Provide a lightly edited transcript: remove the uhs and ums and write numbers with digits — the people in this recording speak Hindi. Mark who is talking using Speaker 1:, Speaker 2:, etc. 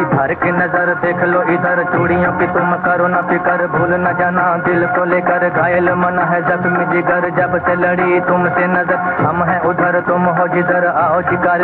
Speaker 1: हर की नजर देख लो इधर, चूड़ियों की तुम करो न फिकर, भूल न जाना दिल को लेकर, घायल मन है जख्मी जिगर, जब से लड़ी तुमसे नजर, हम हैं उधर तुम हो जिधर, आओ शिकार